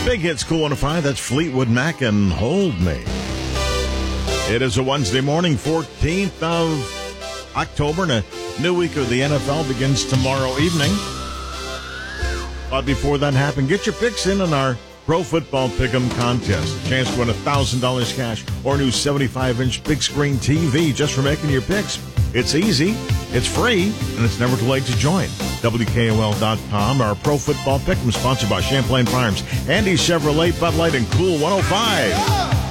Big Hits Cool 105, that's Fleetwood Mac and Hold Me. It is a Wednesday morning, 14th of October, and a new week of the NFL begins tomorrow evening. But before that happens, get your picks in on our Pro Football Pick'em contest. A chance to win $1,000 cash or a new 75-inch big screen TV just for making your picks. It's easy, it's free, and it's never too late to join. WKOL.com, our Pro Football Pick'em, sponsored by Champlain Farms, Andy Chevrolet, Bud Light, and Cool 105.